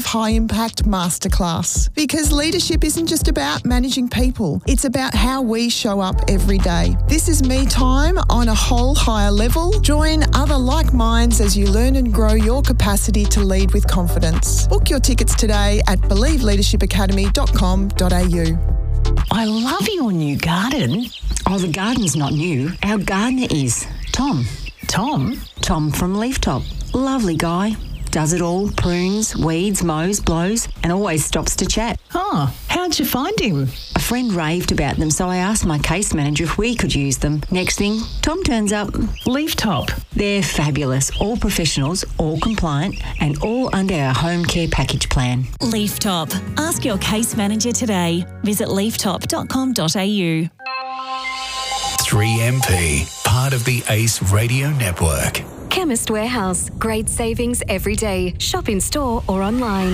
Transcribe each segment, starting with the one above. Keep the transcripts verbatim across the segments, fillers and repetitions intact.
High Impact Masterclass. Because leadership isn't just about managing people, it's about how we show up every day. This is me time on a whole higher level. Join other like minds as you learn and grow your capacity to lead with confidence. Book your tickets today at believe leadership academy dot com dot a u. I love your new garden. Oh, the garden's not new. Our gardener is. Tom. Tom? Tom from Leaftop. Lovely guy. Does it all. Prunes, weeds, mows, blows, and always stops to chat. Oh, how'd you find him? A friend raved about them, so I asked my case manager if we could use them. Next thing, Tom turns up. Leaftop. They're fabulous. All professionals, all compliant, and all under our home care package plan. Leaftop. Ask your case manager today. Visit leaftop dot com dot a u. three M P, part of the Ace Radio Network. Chemist Warehouse. Great savings every day. Shop in store or online.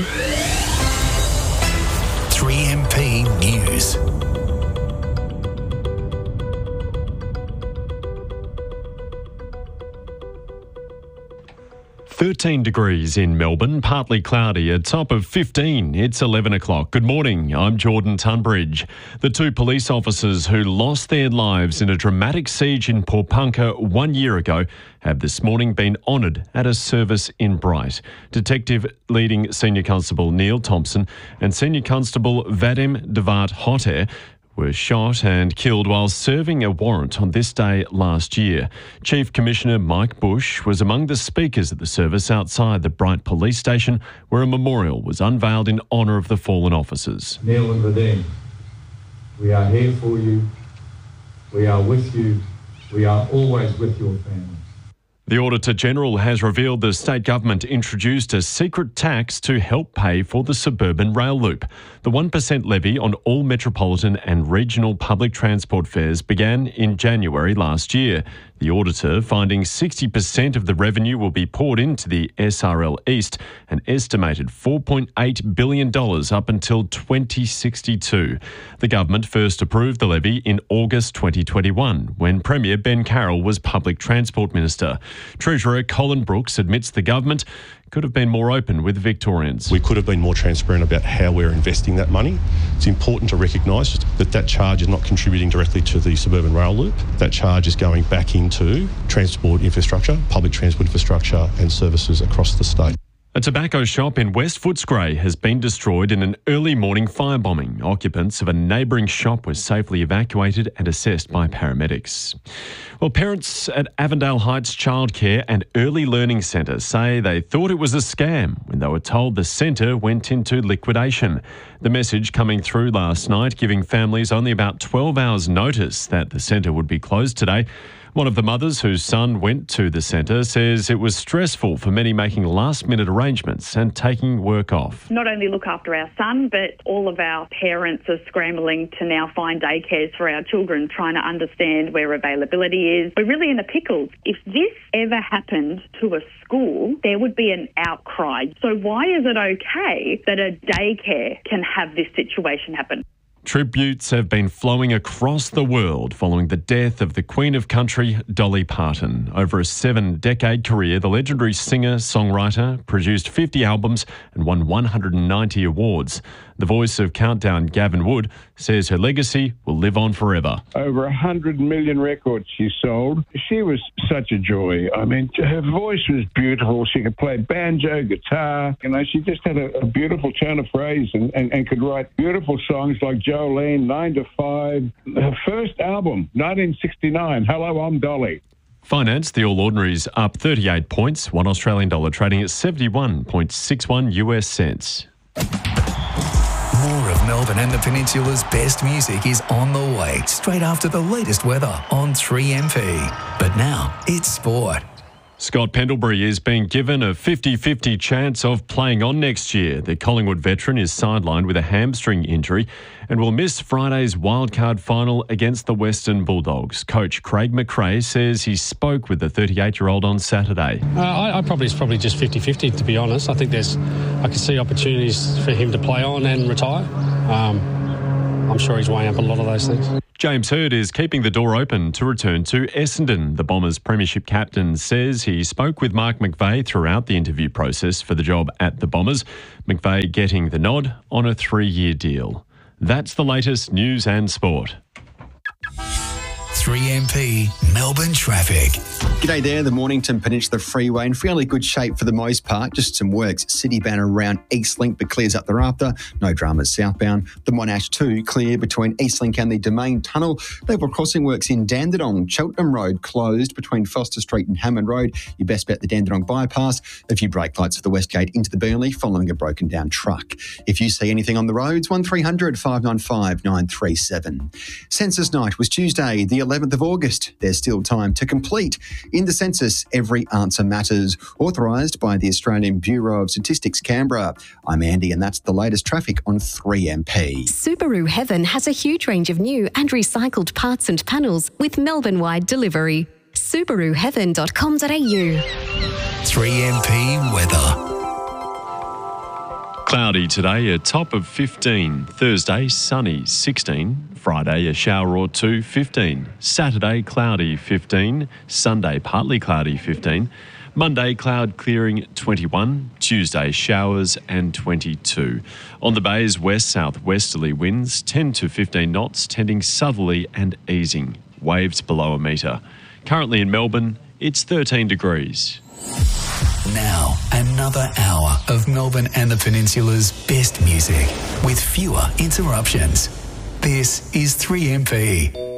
three M P News. thirteen degrees in Melbourne, partly cloudy, a top of fifteen. It's eleven o'clock. Good morning, I'm Jordan Tunbridge. The two police officers who lost their lives in a dramatic siege in Porepunkah one year ago have this morning been honoured at a service in Bright. Detective leading Senior Constable Neil Thompson and Senior Constable Vadim Devart-Hotter were shot and killed while serving a warrant on this day last year. Chief Commissioner Mike Bush was among the speakers at the service outside the Bright Police Station, where a memorial was unveiled in honour of the fallen officers. Neil and Vadim, we are here for you. We are with you. We are always with your family. The Auditor-General has revealed the state government introduced a secret tax to help pay for the suburban rail loop. The one percent levy on all metropolitan and regional public transport fares began in January last year. The auditor finding sixty percent of the revenue will be poured into the S R L East, an estimated four point eight billion dollars up until twenty sixty-two. The government first approved the levy in August twenty twenty-one, when Premier Ben Carroll was Public Transport Minister. Treasurer Colin Brooks admits the government could have been more open with Victorians. We could have been more transparent about how we're investing that money. It's important to recognise that that charge is not contributing directly to the suburban rail loop. That charge is going back into transport infrastructure, public transport infrastructure and services across the state. A tobacco shop in West Footscray has been destroyed in an early morning firebombing. Occupants of a neighbouring shop were safely evacuated and assessed by paramedics. Well, parents at Avondale Heights Childcare and Early Learning Centre say they thought it was a scam when they were told the centre went into liquidation. The message coming through last night giving families only about twelve hours notice that the centre would be closed today. One of the mothers whose son went to the centre says it was stressful for many making last-minute arrangements and taking work off. Not only look after our son, but all of our parents are scrambling to now find daycares for our children, trying to understand where availability is. We're really in a pickle. If this ever happened to a school, there would be an outcry. So why is it okay that a daycare can have this situation happen? Tributes have been flowing across the world following the death of the Queen of Country, Dolly Parton. Over a seven-decade career, the legendary singer-songwriter produced fifty albums and won one hundred ninety awards. The voice of Countdown, Gavin Wood, says her legacy will live on forever. Over one hundred million records she sold. She was such a joy. I mean, her voice was beautiful. She could play banjo, guitar. You know, she just had a, a beautiful turn of phrase and, and, and could write beautiful songs like Jolene, Nine to Five. Her first album, nineteen sixty-nine, Hello, I'm Dolly. Finance, the All Ordinaries up thirty-eight points, one Australian dollar trading at seventy-one point six one U S cents. More of Melbourne and the Peninsula's best music is on the way straight after the latest weather on three M P. But now it's sport. Scott Pendlebury is being given a fifty-fifty chance of playing on next year. The Collingwood veteran is sidelined with a hamstring injury and will miss Friday's wildcard final against the Western Bulldogs. Coach Craig McRae says he spoke with the thirty-eight-year-old on Saturday. Uh, I, I probably it's probably just fifty-fifty, to be honest. I think there's, I can see opportunities for him to play on and retire. Um, I'm sure he's weighing up a lot of those things. James Hird is keeping the door open to return to Essendon. The Bombers' premiership captain says he spoke with Mark McVeigh throughout the interview process for the job at the Bombers. McVeigh getting the nod on a three-year deal. That's the latest news and sport. three M P Melbourne traffic. G'day there, the Mornington Peninsula Freeway in fairly good shape for the most part. Just some works. City banner around Eastlink but clears up thereafter. No dramas southbound. The Monash two clear between Eastlink and the Domain Tunnel. Level crossing works in Dandenong. Cheltenham Road closed between Foster Street and Hammond Road. You best bet the Dandenong bypass. A few brake lights for the West Gate into the Burnley following a broken down truck. If you see anything on the roads, one three hundred five nine five nine three seven. Census night was Tuesday, the eleventh of August. There's still time to complete. In the census, every answer matters. Authorised by the Australian Bureau of Statistics, Canberra. I'm Andy, and that's the latest traffic on three M P. Subaru Heaven has a huge range of new and recycled parts and panels with Melbourne-wide delivery. Subaru Heaven dot com dot a u. three M P weather. Cloudy today, a top of fifteen. Thursday, sunny, sixteen. Friday, a shower or two, fifteen. Saturday, cloudy, fifteen. Sunday, partly cloudy, fifteen. Monday, cloud clearing, twenty-one. Tuesday, showers and twenty-two. On the bays, west-southwesterly winds, ten to fifteen knots, tending southerly and easing. Waves below a metre. Currently in Melbourne, it's thirteen degrees. Now, another hour of Melbourne and the Peninsula's best music with fewer interruptions. This is three M P.